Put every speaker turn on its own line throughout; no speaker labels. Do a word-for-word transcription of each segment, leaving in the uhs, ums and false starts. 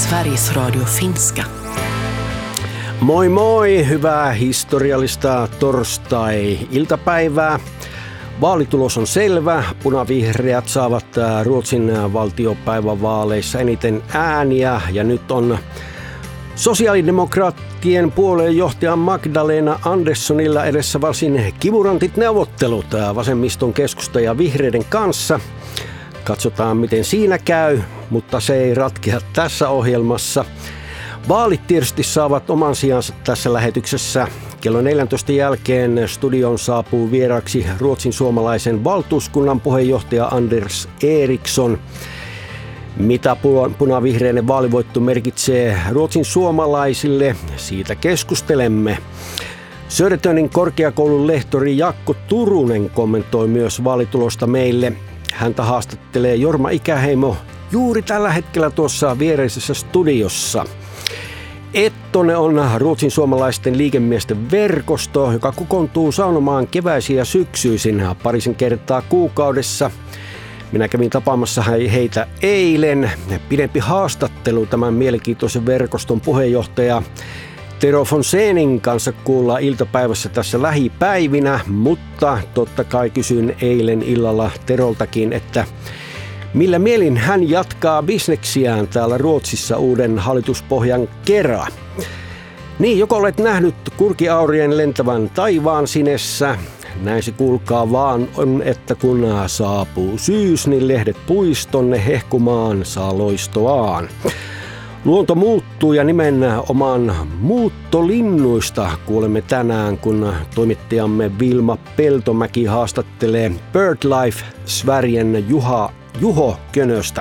Sveriges Radio Finska.
Moi moi, hyvää historiallista torstai-iltapäivää. Vaalitulos on selvä. Punavihreät saavat Ruotsin valtiopäivän vaaleissa eniten ääniä ja nyt on sosiaalidemokraattien puoluejohtaja Magdalena Anderssonilla edessä varsin kivurantit neuvottelut vasemmiston, keskustan ja vihreiden kanssa. Katsotaan miten siinä käy, mutta se ei ratkea tässä ohjelmassa. Vaalit tietysti saavat oman sijansa tässä lähetyksessä. Kello neljäntoista jälkeen studioon saapuu vieraksi Ruotsin suomalaisen valtuuskunnan puheenjohtaja Anders Eriksson. Mitä punavihreinen vaalivoitto merkitsee Ruotsin suomalaisille, siitä keskustelemme. Södertörnin korkeakoulun lehtori Jaakko Turunen kommentoi myös vaalitulosta meille. Häntä haastattelee Jorma Ikäheimo juuri tällä hetkellä tuossa viereisessä studiossa. Ettone on Ruotsin suomalaisten liikemiesten verkosto, joka kokoontuu saunomaan keväisin ja syksyisin parisen kertaa kuukaudessa. Minä kävin tapaamassa heitä eilen. Pidempi haastattelu tämän mielenkiintoisen verkoston puheenjohtaja Tero von Seenin kanssa kuullaan iltapäivässä tässä lähipäivinä, mutta totta kai kysyin eilen illalla Teroltakin, että millä mielin hän jatkaa bisneksiään täällä Ruotsissa uuden hallituspohjan kera. Niin, joko olet nähnyt kurkiaurien lentävän taivaan sinessä? Näin se kuulkaa vaan on, että kun saapuu syys, niin lehdet puistonne hehkumaan saa loistoaan. Luonto muuttuu ja nimenomaan muuttolinnuista kuulemme tänään, kun toimittajamme Vilma Peltomäki haastattelee BirdLife Sverigen Juha, Juho Könöstä.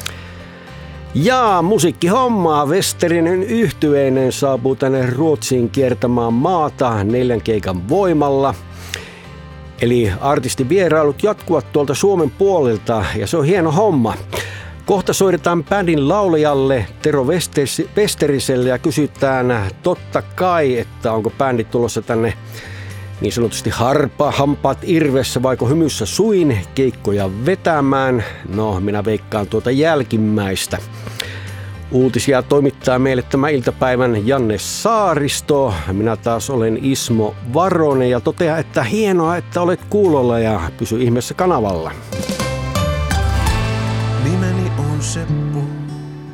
Ja musiikkihommaa, Westerinen yhtyeinen saapuu tänne Ruotsiin kiertämään maata neljän keikan voimalla. Eli artistivierailut jatkuvat tuolta Suomen puolelta ja se on hieno homma. Kohta soitetaan bändin laulajalle Tero Westeriselle ja kysytään totta kai, että onko bändi tulossa tänne niin sanotusti harpa, hampaat irvessä vaiko hymyssä suin keikkoja vetämään. No, minä veikkaan tuota jälkimmäistä. Uutisia toimittaa meille tämä iltapäivän Janne Saaristo. Minä taas olen Ismo Varonen ja totean, että hienoa, että olet kuulolla ja pysy ihmeessä kanavalla.
Nimeni on se